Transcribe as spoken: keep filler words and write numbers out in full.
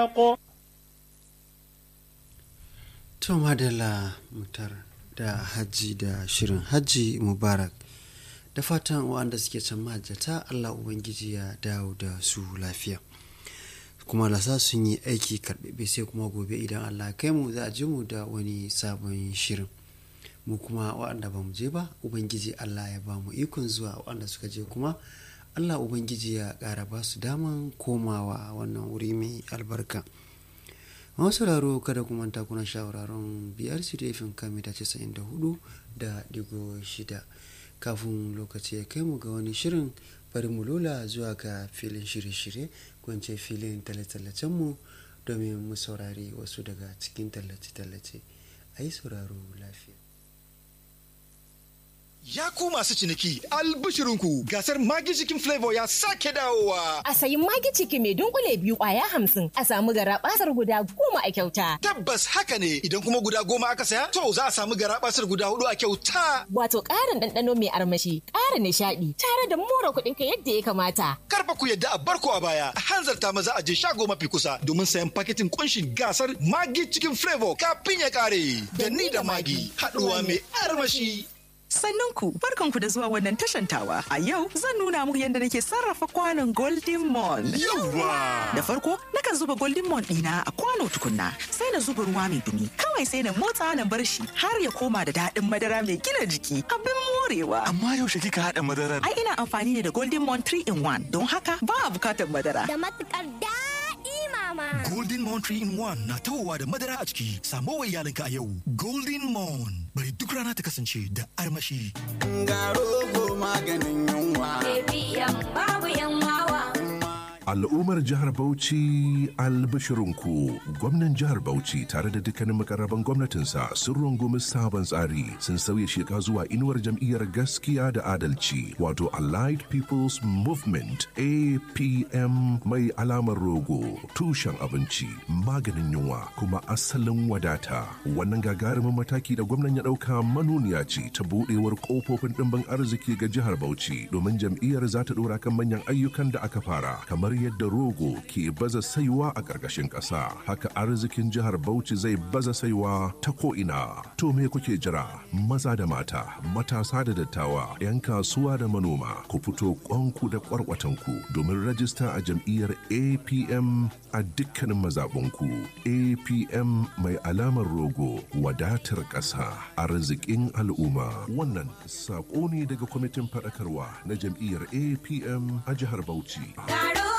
الحق. To madalla mutar da hajji da shirin hajji mubarak da fatan waɗanda suke can mahajjata Allah Ubangiji ya dawo da su lafiya kuma lasa sun yi aiki karɓe sai kuma gobe idan Allah kai mu za a ji mu da wani sabon shirin mu kuma waɗanda ba mu je ba Ubangiji Allah ya ba mu ikon zuwa waɗanda suka je kuma Allah Ubangiji ya ƙara ba su daman komawa wannan wuri mai albarka. Masu sauraro kada ku manta kuna shawararren biyar su da ifin kamita casa'in da hudu da digo shida kafin lokaci ya kai mu ga wani shirin bari mu lola zuwa ga filin shirye-shirye kwance filin tallace-tallacen mu domin mu saurari wasu daga cikin tallace-tallace a yi sauraro lafiya. Ya ku masu ciniki albishirinku gasar Maggi Chicken Flavor ya sake dawowa. A sayi Maggi Chicken mai dunkule biyu kwaya hamsin a samu garabasar guda goma a kyauta. Tabbas haka ne idan kuma guda goma aka saya to za a samu garabasar guda hudu a kyauta. Wato ƙarin ɗanɗano mai armashi, ƙara nishaɗi tare da more kuɗin ka yadda ya kamata. Karfa ku yadda a barko a baya a hanzarta maza a je shago mafi kusa domin sayan paketin kunshin gasar Maggi Chicken Flavor kafin ya ƙare. Da ni da Maggi haɗuwa mai armashi. Sannan ku barkanku da zuwa wannan tashantawa. A yau zan nuna muku yadda nake sarrafa kwanon Golden Mon. Yawwa! Da farko nakan zuba Golden Mon ɗina a kwano tukunna sai na zuba ruwa mai dumi. Kawai sai na motsa na bar shi har ya koma da daɗin madara mai gina jiki. Abin morewa. Amma yaushe kika haɗa madarar? Ai ina amfani ne da Golden Mon three in one don haka ba a bukatar madara. Da matukar daɗi mama. Golden Mon three in one na tawowa da madara a ciki. Samo wa iyalinka a yau. Golden Mon bari duk rana ta kasance da armashi. Ga rogo maganin yunwa. Babu yan wawa. Al'ummar jihar Bauchi albashirinku gwamnan jihar Bauchi tare da dukkanin makarraban gwamnatinsa sun rungumi sabon tsari sun sauya sheka zuwa inuwar jam'iyyar gaskiya da adalci wato Allied People's Movement A P M mai alamar rogo tushen abinci maganin yunwa kuma asalin wadata. Wannan gagarumin mataki da gwamnan ya ɗauka manuniya ce ta buɗewar ƙofofin ɗimbin arziki ga jihar Bauchi domin jam'iyyar za ta ɗora kan manyan ayyukan da aka fara kamar yadda rogo ke baza saiwa a ƙarƙashin ƙasa haka arzikin jihar Bauchi zai baza saiwa ta ko'ina. To me kuke jira maza da mata matasa da dattawa 'yan kasuwa da manoma ku fito ƙwanku da ƙwarƙwatanku domin rajista a jam'iyyar A P M a dukkanin mazaɓunku. A P M mai alamar rogo wadatar ƙasa arzikin al'umma. Wannan saƙo ne daga kwamitin faɗakarwa na jam'iyyar A P M a jihar Bauchi.